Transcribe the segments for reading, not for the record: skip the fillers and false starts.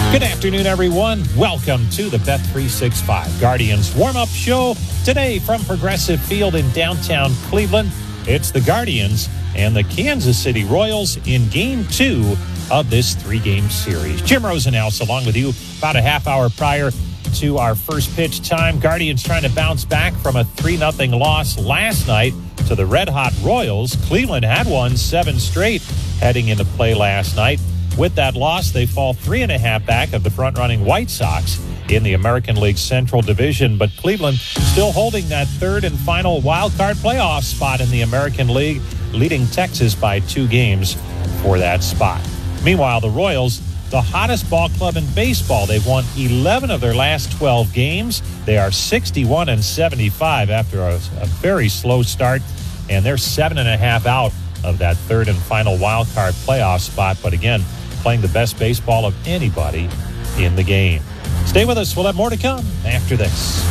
Good afternoon, everyone. Welcome to the Bet365 Guardians warm-up show. Today from Progressive Field in downtown Cleveland, it's the Guardians and the Kansas City Royals in Game 2 of this three-game series. Jim Rosenhaus along with you about a half hour prior to our first pitch time. Guardians trying to bounce back from a 3-0 loss last night to the red-hot Royals. Cleveland had won 7 straight heading into play last night. With that loss, they fall 3.5 back of the front-running White Sox in the American League Central Division. But Cleveland still holding that third and final wild-card playoff spot in the American League, leading Texas by 2 games for that spot. Meanwhile, the Royals, the hottest ball club in baseball. They've won 11 of their last 12 games. They are 61-75 after a very slow start, and they're 7.5 out of that third and final wild-card playoff spot. But again, playing the best baseball of anybody in the game. Stay with us. We'll have more to come after this.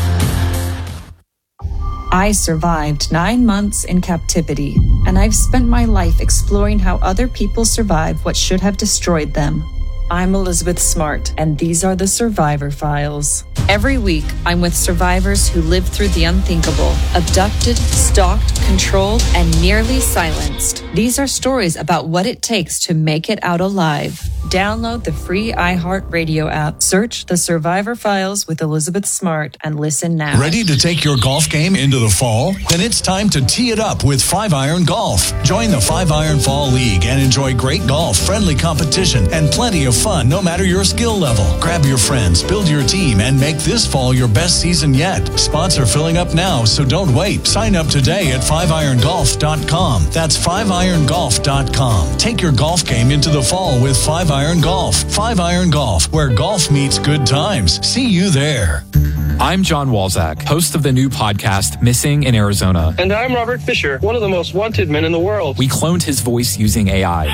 I survived 9 months in captivity, and I've spent my life exploring how other people survive what should have destroyed them. I'm Elizabeth Smart, and these are the Survivor Files. Every week, I'm with survivors who lived through the unthinkable, abducted, stalked, controlled, and nearly silenced. These are stories about what it takes to make it out alive. Download the free iHeartRadio app, search the Survivor Files with Elizabeth Smart, and listen now. Ready to take your golf game into the fall? Then it's time to tee it up with 5-Iron Golf. Join the 5-Iron Fall League and enjoy great golf, friendly competition, and plenty of fun no matter your skill level. Grab your friends, build your team, and make this fall your best season yet. Spots are filling up now, so don't wait. Sign up today at 5irongolf.com. That's 5irongolf.com. Take your golf game into the fall with 5-Iron Golf. 5-Iron Golf, where golf meets good times. See you there. I'm John Walzak, host of the new podcast, Missing in Arizona. And I'm Robert Fisher, one of the most wanted men in the world. We cloned his voice using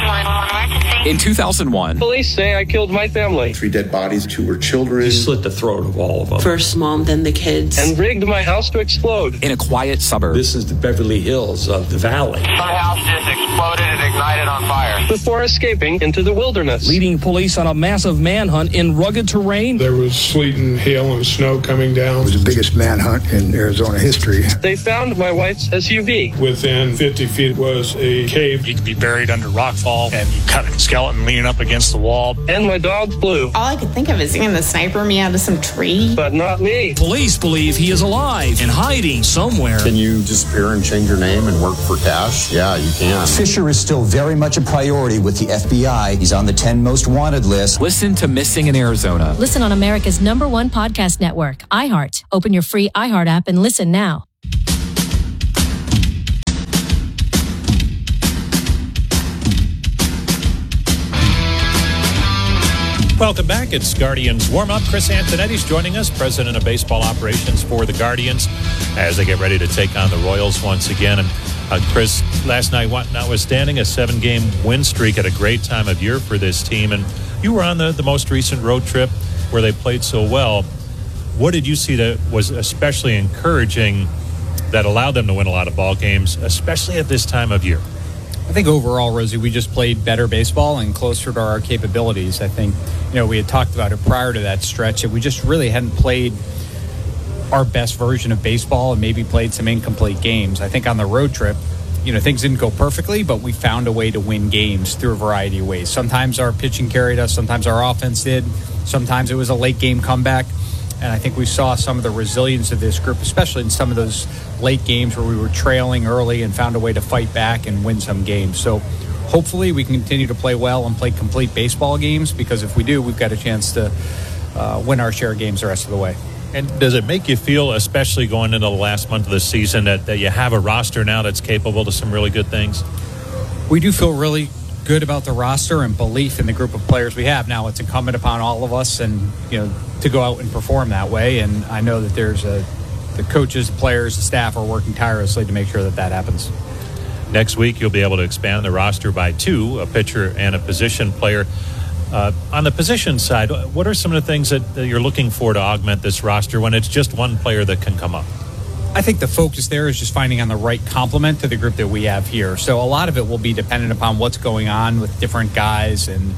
AI. In 2001, police say I killed my family. 3 dead bodies, 2 were children. He slit the throat of all of them. First mom, then the kids. And rigged my house to explode. In a quiet suburb. This is the Beverly Hills of the valley. My house just exploded and ignited on fire. Before escaping into the wilderness. Leading police on a massive manhunt in rugged terrain. There was sleet and hail and snow coming down. It was the biggest manhunt in Arizona history. They found my wife's SUV. Within 50 feet was a cave. You could be buried under rockfall, and you cut a skeleton leaning up against the wall. And my dog flew. All I could think of is seeing the sniper me out of some tree. But not me. Police believe he is alive and hiding somewhere. Can you disappear and change your name and work for cash? Yeah, you can. Fisher is still very much a priority with the FBI. He's on the 10 most wanted list. Listen to Missing in Arizona. Listen on America's #1 podcast network, iHeart. Open your free iHeart app and listen now. Welcome back. It's Guardians warm-up. Chris Antonetti's joining us, president of baseball operations for the Guardians, as they get ready to take on the Royals once again. And Chris, last night, notwithstanding a 7-game win streak at a great time of year for this team, and you were on the most recent road trip where they played so well. What did you see that was especially encouraging that allowed them to win a lot of ball games, especially at this time of year? I think overall, Rosie, we just played better baseball and closer to our capabilities. I think, we had talked about it prior to that stretch, that we just really hadn't played our best version of baseball and maybe played some incomplete games. I think on the road trip, things didn't go perfectly, but we found a way to win games through a variety of ways. Sometimes our pitching carried us, sometimes our offense did, sometimes it was a late game comeback. And I think we saw some of the resilience of this group, especially in some of those late games where we were trailing early and found a way to fight back and win some games. So hopefully we can continue to play well and play complete baseball games, because if we do, we've got a chance to win our share of games the rest of the way. And does it make you feel, especially going into the last month of the season, that you have a roster now that's capable of some really good things? We do feel really good about the roster and belief in the group of players we have. Now it's incumbent upon all of us and to go out and perform that way, and I know that there's the coaches, the players, the staff are working tirelessly to make sure that happens. Next week you'll be able to expand the roster by 2, a pitcher and a position player. On the position side, what are some of the things that you're looking for to augment this roster when it's just one player that can come up? I think the focus there is just finding on the right complement to the group that we have here. So a lot of it will be dependent upon what's going on with different guys and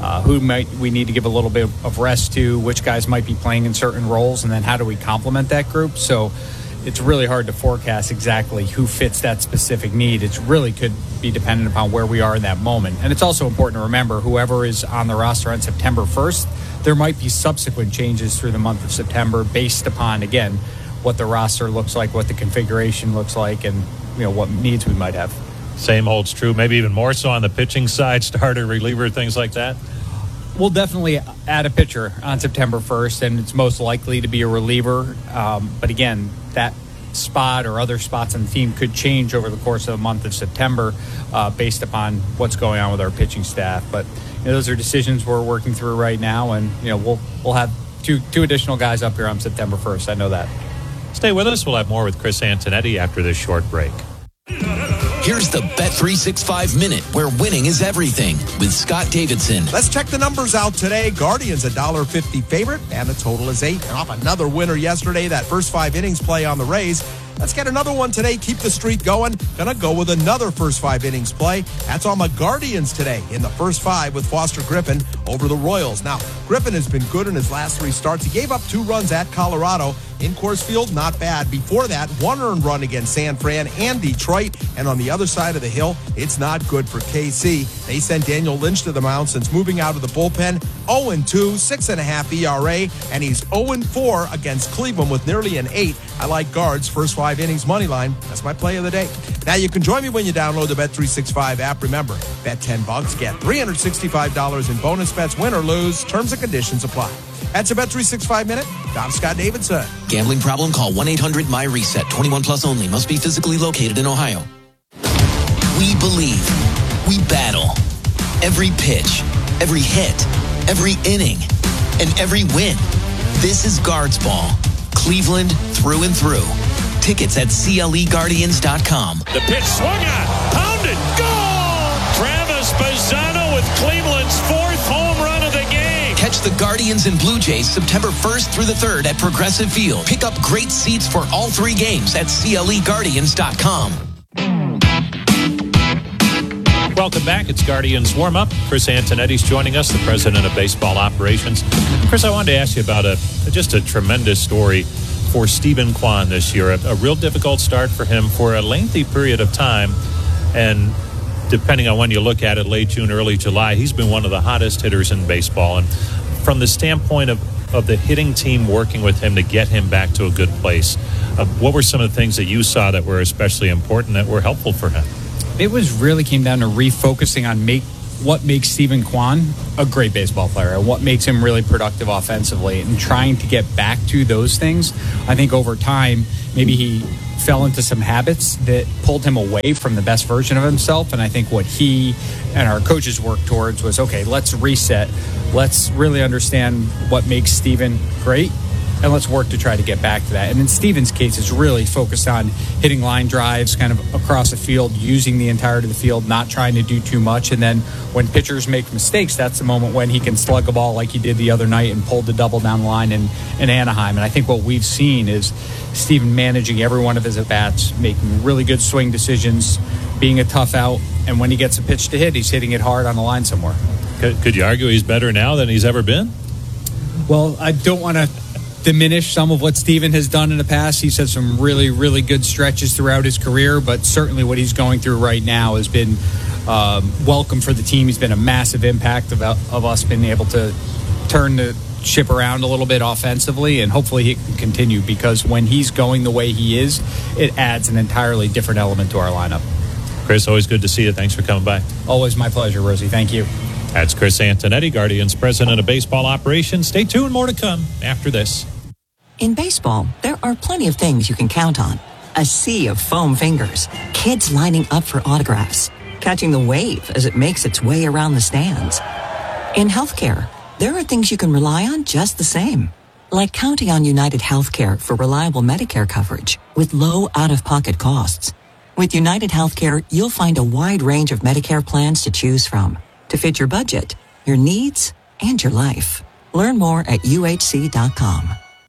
who might we need to give a little bit of rest to, which guys might be playing in certain roles, and then how do we complement that group. So it's really hard to forecast exactly who fits that specific need. It really could be dependent upon where we are in that moment. And it's also important to remember whoever is on the roster on September 1st, there might be subsequent changes through the month of September based upon, again, what the roster looks like, what the configuration looks like, and what needs we might have. Same holds true, maybe even more so on the pitching side, starter, reliever, things like that? We'll definitely add a pitcher on September 1st, and it's most likely to be a reliever. But again, that spot or other spots on the team could change over the course of the month of September based upon what's going on with our pitching staff. But those are decisions we're working through right now, and we'll have two additional guys up here on September 1st. I know that. Stay with us. We'll have more with Chris Antonetti after this short break. Here's the Bet365 Minute, where winning is everything, with Scott Davidson. Let's check the numbers out today. Guardians $1.50 favorite, and the total is 8. And off another winner yesterday, that first 5 innings play on the Rays. Let's get another one today. Keep the streak going. Gonna go with another first 5 innings play. That's on the Guardians today in the first 5 with Foster Griffin over the Royals. Now, Griffin has been good in his last 3 starts. He gave up 2 runs at Colorado. In Coors Field, not bad. Before that, 1 earned run against San Fran and Detroit. And on the other side of the hill, it's not good for KC. They sent Daniel Lynch to the mound since moving out of the bullpen. 0-2, 6.5 ERA, and he's 0-4 against Cleveland with nearly an 8. I like Guards first 5 innings money line. That's my play of the day. Now you can join me when you download the Bet365 app. Remember, bet $10, get $365 in bonus bets, win or lose. Terms and conditions apply. That's a Bet365 Minute. I'm Scott Davidson. Gambling problem? Call 1-800-MY-RESET. 21 plus only. Must be physically located in Ohio. We believe. We battle. Every pitch, every hit, every inning, and every win. This is Guards Ball. Cleveland through and through. Tickets at CLEGuardians.com. The pitch swung on. Pounded. Goal! Travis Bazzano with Cleveland's 4th home run of the game. Catch the Guardians and Blue Jays September 1st through the 3rd at Progressive Field. Pick up great seats for all 3 games at CLEGuardians.com. Welcome back. It's Guardians Warm-Up. Chris Antonetti's joining us, the president of baseball operations. Chris, I wanted to ask you about just a tremendous story for Steven Kwan this year. A real difficult start for him for a lengthy period of time. And depending on when you look at it, late June, early July, he's been one of the hottest hitters in baseball. And from the standpoint of the hitting team working with him to get him back to a good place, what were some of the things that you saw that were especially important that were helpful for him? It really came down to refocusing on what makes Steven Kwan a great baseball player and what makes him really productive offensively, and trying to get back to those things. I think over time, maybe he fell into some habits that pulled him away from the best version of himself. And I think what he and our coaches worked towards was, okay, let's reset. Let's really understand what makes Steven great, and let's work to try to get back to that. And in Steven's case, it's really focused on hitting line drives kind of across the field, using the entirety of the field, not trying to do too much. And then when pitchers make mistakes, that's the moment when he can slug a ball like he did the other night and pulled the double down the line in Anaheim. And I think what we've seen is Steven managing every one of his at-bats, making really good swing decisions, being a tough out. And when he gets a pitch to hit, he's hitting it hard on the line somewhere. Could you argue he's better now than he's ever been? Well, I don't want to diminish some of what Steven has done in the past. He's had some really, really good stretches throughout his career, but certainly what he's going through right now has been welcome for the team. He's been a massive impact of us being able to turn the ship around a little bit offensively, and hopefully he can continue, because when he's going the way he is, it adds an entirely different element to our lineup. Chris, always good to see you. Thanks for coming by. Always my pleasure, Rosie. Thank you. That's Chris Antonetti, Guardians president of baseball operations. Stay tuned, more to come after this. In baseball, there are plenty of things you can count on. A sea of foam fingers, kids lining up for autographs, catching the wave as it makes its way around the stands. In healthcare, there are things you can rely on just the same, like counting on United Healthcare for reliable Medicare coverage with low out-of-pocket costs. With United Healthcare, you'll find a wide range of Medicare plans to choose from to fit your budget, your needs, and your life. Learn more at UHC.com.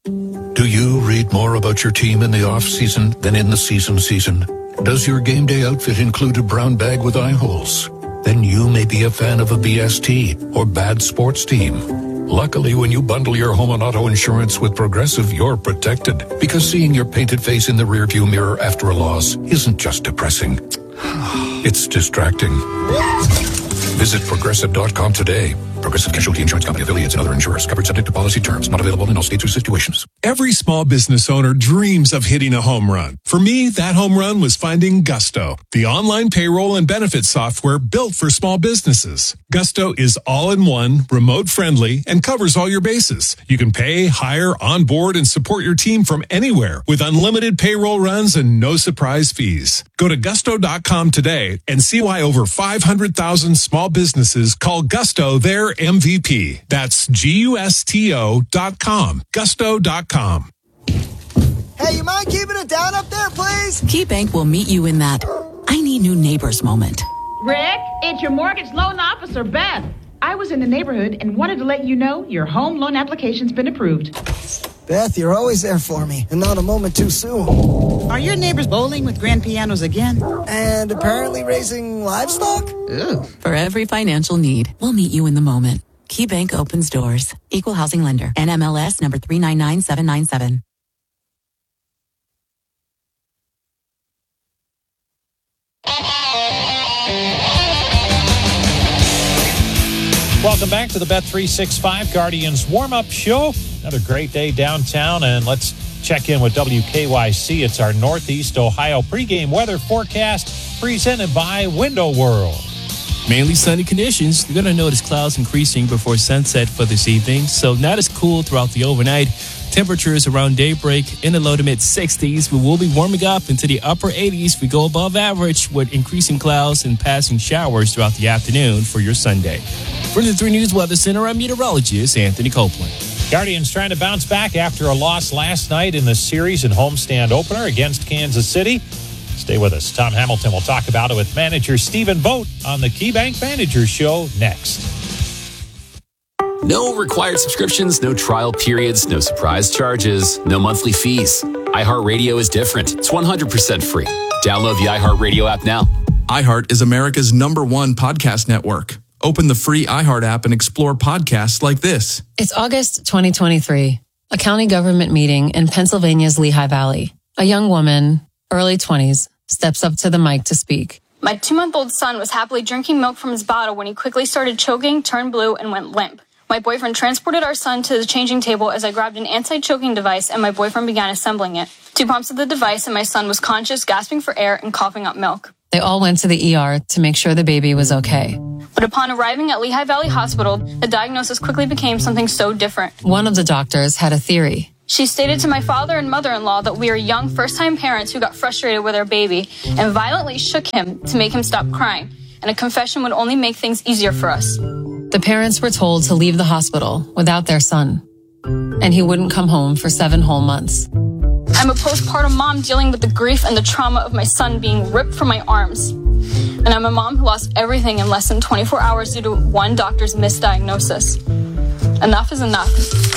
Do you read more about your team in the off-season than in the season? Does your game day outfit include a brown bag with eye holes? then you may be a fan of a BST or bad sports team. Luckily, when you bundle your home and auto insurance with Progressive, you're protected. Because seeing your painted face in the rearview mirror after a loss isn't just depressing. It's distracting. Visit Progressive.com today. Progressive Casualty Insurance Company, affiliates, and other insurers. Covered subject to policy terms. Not available in all states or situations. Every small business owner dreams of hitting a home run. For me, that home run was finding Gusto, the online payroll and benefits software built for small businesses. Gusto is all-in-one, remote-friendly, and covers all your bases. You can pay, hire, onboard, and support your team from anywhere with unlimited payroll runs and no surprise fees. Go to Gusto.com today and see why over 500,000 small businesses call Gusto their MVP. That's GUSTO.com. Gusto.com. Hey, you mind keeping it down up there, please? KeyBank will meet you in that I need new neighbors moment. Rick, it's your mortgage loan officer, Beth. I was in the neighborhood and wanted to let you know your home loan application's been approved. Beth, you're always there for me, and not a moment too soon. Are your neighbors bowling with grand pianos again? And apparently raising livestock? Ooh. For every financial need, we'll meet you in the moment. KeyBank opens doors. Equal housing lender. NMLS number 399797. Welcome back to the Bet365 Guardians warm-up show. Another great day downtown, and let's check in with WKYC. It's our Northeast Ohio pregame weather forecast presented by Window World. Mainly sunny conditions. You're going to notice clouds increasing before sunset for this evening, so not as cool throughout the overnight. Temperatures around daybreak in the low to mid 60s. We will be warming up into the upper 80s. We go above average with increasing clouds and passing showers throughout the afternoon for your Sunday. From the 3 News Weather Center, I'm meteorologist Anthony Copeland. Guardians trying to bounce back after a loss last night in the series and homestand opener against Kansas City. Stay with us. Tom Hamilton will talk about it with manager Stephen Vogt on the KeyBank Manager Show next. No required subscriptions, no trial periods, no surprise charges, no monthly fees. iHeartRadio is different. It's 100% free. Download the iHeartRadio app now. iHeart is America's #1 podcast network. Open the free iHeart app and explore podcasts like this. It's August 2023, a county government meeting in Pennsylvania's Lehigh Valley. A young woman, early 20s, steps up to the mic to speak. My 2-month-old son was happily drinking milk from his bottle when he quickly started choking, turned blue, and went limp. My boyfriend transported our son to the changing table as I grabbed an anti-choking device and my boyfriend began assembling it. 2 pumps of the device and my son was conscious, gasping for air, and coughing up milk. They all went to the ER to make sure the baby was okay. But upon arriving at Lehigh Valley Hospital, the diagnosis quickly became something so different. One of the doctors had a theory. She stated to my father and mother-in-law that we are young first-time parents who got frustrated with our baby and violently shook him to make him stop crying, and a confession would only make things easier for us. The parents were told to leave the hospital without their son, and he wouldn't come home for 7 whole months. I'm a postpartum mom dealing with the grief and the trauma of my son being ripped from my arms. And I'm a mom who lost everything in less than 24 hours due to one doctor's misdiagnosis. Enough is enough.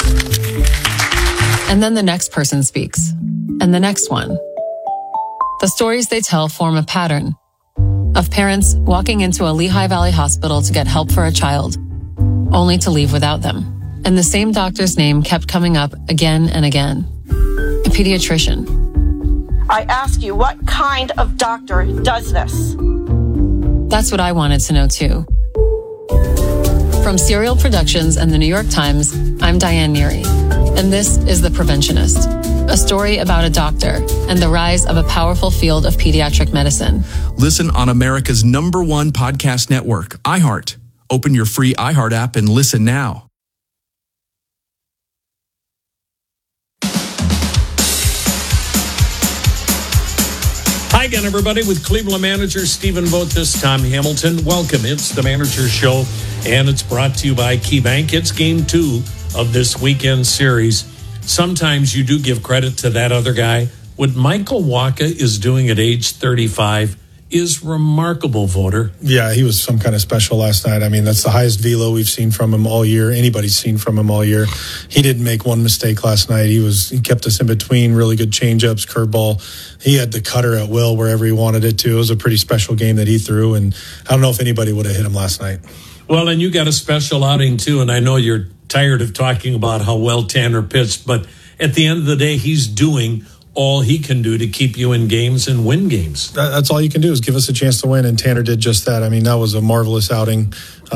And then the next person speaks, and the next one. The stories they tell form a pattern of parents walking into a Lehigh Valley hospital to get help for a child, only to leave without them. And the same doctor's name kept coming up again and again. A pediatrician. I ask you, what kind of doctor does this? That's what I wanted to know too. From Serial Productions and the New York Times, I'm Diane Neary, and this is The Preventionist, a story about a doctor and the rise of a powerful field of pediatric medicine. Listen on America's #1 podcast network, iHeart. Open your free iHeart app and listen now. Hi again, everybody, with Cleveland manager Stephen Vogt, this time Hamilton. Welcome. It's the Manager Show, and it's brought to you by KeyBank. It's game 2 of this weekend series. Sometimes you do give credit to that other guy. What Michael Wacha is doing at age 35 is remarkable, Voter. Yeah, he was some kind of special last night. I mean, that's the highest velo we've seen from him all year. Anybody's seen from him all year. He didn't make one mistake last night. He kept us in between, really good changeups, curveball. He had the cutter at will wherever he wanted it to. It was a pretty special game that he threw, and I don't know if anybody would have hit him last night. Well, and you got a special outing, too, and I know you're tired of talking about how well Tanner pitched, but at the end of the day, he's doing all he can do to keep you in games and win games. That's all you can do is give us a chance to win, and Tanner did just that. I mean, that was a marvelous outing.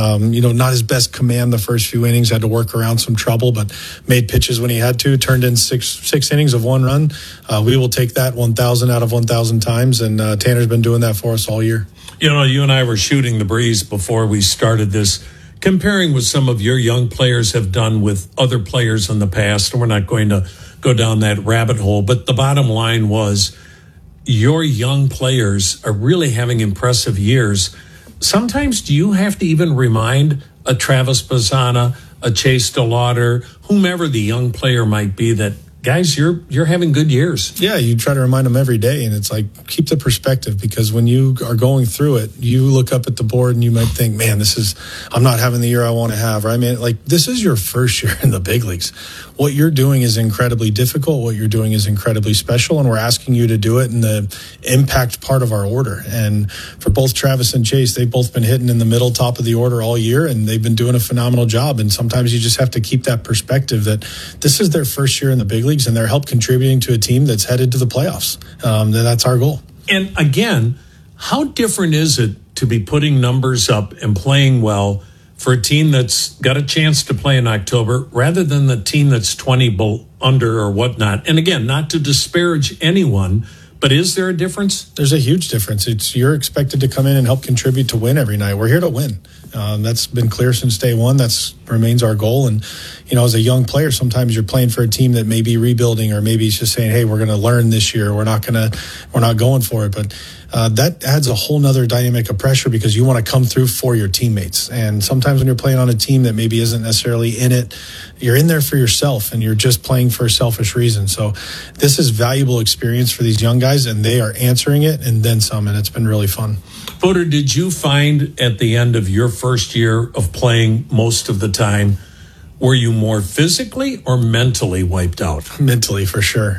Not his best command the first few innings, had to work around some trouble, but made pitches when he had to, turned in six innings of 1 run. We will take that 1,000 out of 1,000 times, and Tanner's been doing that for us all year. You and I were shooting the breeze before we started this, comparing what some of your young players have done with other players in the past, and we're not going to go down that rabbit hole. But the bottom line was your young players are really having impressive years. Sometimes do you have to even remind a Travis Bazzana, a Chase DeLauder, whomever the young player might be, that, guys, you're having good years? Yeah, you try to remind them every day, and it's like, keep the perspective, because when you are going through it, you look up at the board and you might think, man, I'm not having the year I want to have. Or I mean, like, this is your first year in the big leagues. What you're doing is incredibly difficult. What you're doing is incredibly special, and we're asking you to do it in the impact part of our order. And for both Travis and Chase, they've both been hitting in the middle, top of the order all year, and they've been doing a phenomenal job. And sometimes you just have to keep that perspective that this is their first year in the big leagues, and they're help contributing to a team that's headed to the playoffs. That's our goal. And again, how different is it to be putting numbers up and playing well for a team that's got a chance to play in October rather than the team that's 20 under or whatnot? And again, not to disparage anyone, but is there a difference? There's a huge difference. You're expected to come in and help contribute to win every night. We're here to win. That's been clear since day one. That remains our goal. And, as a young player, sometimes you're playing for a team that may be rebuilding, or maybe it's just saying, hey, we're going to learn this year. We're not going for it. But that adds a whole nother dynamic of pressure, because you want to come through for your teammates. And sometimes when you're playing on a team that maybe isn't necessarily in it, you're in there for yourself, and you're just playing for a selfish reason. So this is valuable experience for these young guys, and they are answering it and then some, and it's been really fun. Voter, did you find at the end of your first year of playing most of the time, were you more physically or mentally wiped out? Mentally, for sure.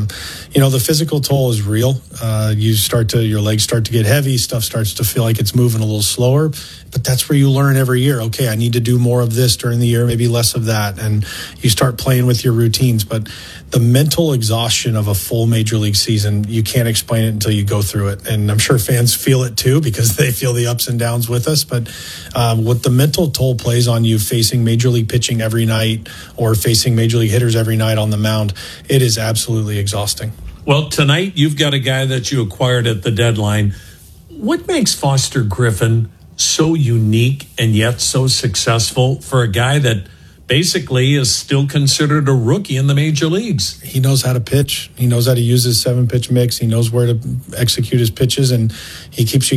The physical toll is real. Your legs start to get heavy. Stuff starts to feel like it's moving a little slower. But that's where you learn every year. Okay, I need to do more of this during the year, maybe less of that. And you start playing with your routines. But the mental exhaustion of a full major league season, you can't explain it until you go through it. And I'm sure fans feel it too, because they feel the ups and downs with us. But what the mental toll plays on you facing major league pitching every night, or facing major league hitters every night on the mound, it is absolutely exhausting. Well, tonight you've got a guy that you acquired at the deadline. What makes Foster Griffin so unique and yet so successful for a guy that basically is still considered a rookie in the major leagues? He knows how to pitch. He knows how to use his 7-pitch mix. He knows where to execute his pitches, and he keeps you